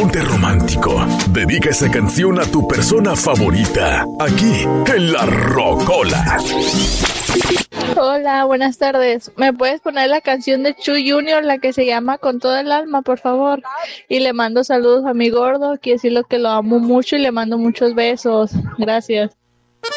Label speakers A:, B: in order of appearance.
A: ponte romántico. Dedica esa canción a tu persona favorita. Aquí, en La Rocola.
B: Hola, buenas tardes. ¿Me puedes poner la canción de Chu Junior, la que se llama Con todo el alma, por favor? Y le mando saludos a mi gordo, quiero decirle que lo amo mucho y le mando muchos besos. Gracias.